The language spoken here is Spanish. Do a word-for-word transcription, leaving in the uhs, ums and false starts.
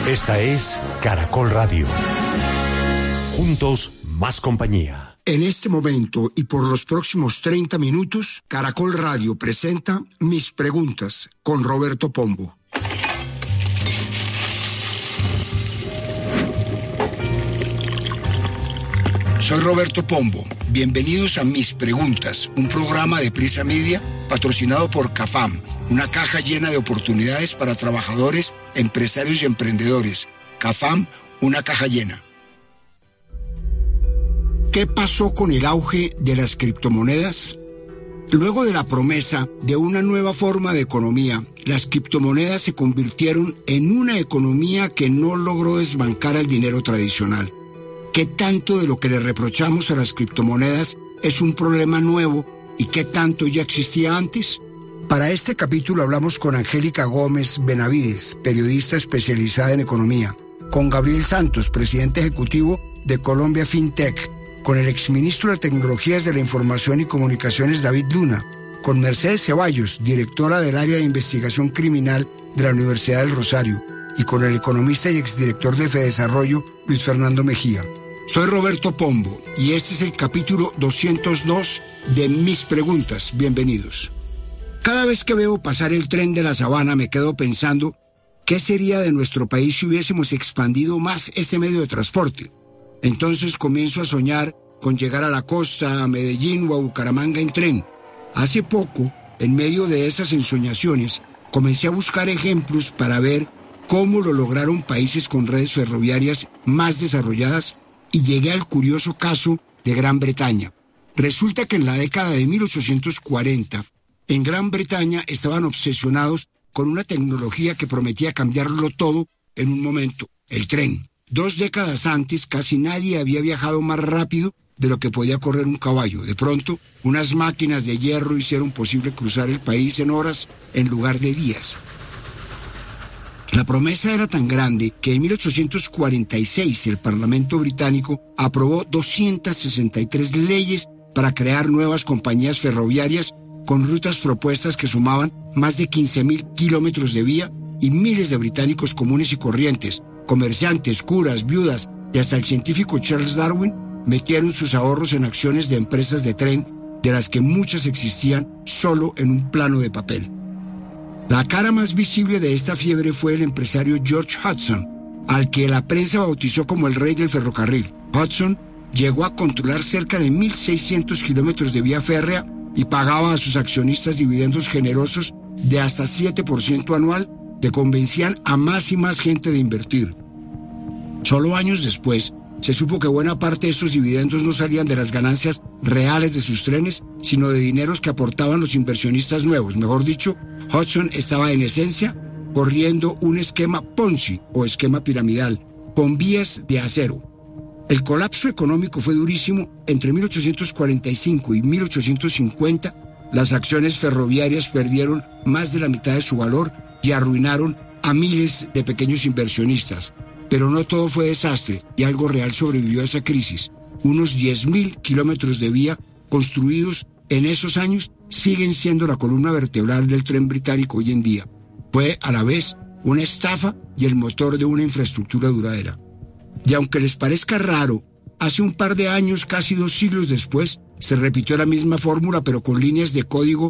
Esta es Caracol Radio. Juntos, más compañía. En este momento y por los próximos treinta minutos, Caracol Radio presenta Mis Preguntas con Roberto Pombo. Soy Roberto Pombo. Bienvenidos a Mis Preguntas, un programa de Prisa Media patrocinado por CAFAM, una caja llena de oportunidades para trabajadores, empresarios y emprendedores. CAFAM, una caja llena. ¿Qué pasó con el auge de las criptomonedas? Luego de la promesa de una nueva forma de economía, las criptomonedas se convirtieron en una economía que no logró desbancar al dinero tradicional. ¿Qué tanto de lo que le reprochamos a las criptomonedas es un problema nuevo y qué tanto ya existía antes? Para este capítulo hablamos con Angélica Gómez Benavides, periodista especializada en economía, con Gabriel Santos, presidente ejecutivo de Colombia FinTech, con el exministro de Tecnologías de la Información y Comunicaciones David Luna, con Mercedes Ceballos, directora del área de investigación criminal de la Universidad del Rosario, y con el economista y exdirector de Fedesarrollo, Luis Fernando Mejía. Soy Roberto Pombo y este es el capítulo doscientos dos de Mis Preguntas. Bienvenidos. Cada vez que veo pasar el tren de la Sabana me quedo pensando ¿qué sería de nuestro país si hubiésemos expandido más este medio de transporte? Entonces comienzo a soñar con llegar a la costa, a Medellín o a Bucaramanga en tren. Hace poco, en medio de esas ensoñaciones, comencé a buscar ejemplos para ver cómo lo lograron países con redes ferroviarias más desarrolladas y llegué al curioso caso de Gran Bretaña. Resulta que en la década de mil ochocientos cuarenta, en Gran Bretaña estaban obsesionados con una tecnología que prometía cambiarlo todo en un momento, el tren. Dos décadas antes, casi nadie había viajado más rápido de lo que podía correr un caballo. De pronto, unas máquinas de hierro hicieron posible cruzar el país en horas en lugar de días. La promesa era tan grande que en mil ochocientos cuarenta y seis el Parlamento británico aprobó doscientas sesenta y tres leyes para crear nuevas compañías ferroviarias con rutas propuestas que sumaban más de quince mil kilómetros de vía y miles de británicos comunes y corrientes, comerciantes, curas, viudas y hasta el científico Charles Darwin metieron sus ahorros en acciones de empresas de tren, de las que muchas existían solo en un plano de papel. La cara más visible de esta fiebre fue el empresario George Hudson, al que la prensa bautizó como el rey del ferrocarril. Hudson llegó a controlar cerca de mil seiscientos kilómetros de vía férrea y pagaba a sus accionistas dividendos generosos de hasta siete por ciento anual que convencían a más y más gente de invertir. Solo años después, se supo que buena parte de estos dividendos no salían de las ganancias reales de sus trenes, sino de dineros que aportaban los inversionistas nuevos. Mejor dicho, Hudson estaba en esencia corriendo un esquema Ponzi o esquema piramidal, con vías de acero. El colapso económico fue durísimo. Entre mil ochocientos cuarenta y cinco y mil ochocientos cincuenta, las acciones ferroviarias perdieron más de la mitad de su valor y arruinaron a miles de pequeños inversionistas. Pero no todo fue desastre y algo real sobrevivió a esa crisis. Unos diez mil kilómetros de vía construidos en esos años siguen siendo la columna vertebral del tren británico hoy en día. Fue a la vez una estafa y el motor de una infraestructura duradera. Y aunque les parezca raro, hace un par de años, casi dos siglos después, se repitió la misma fórmula pero con líneas de código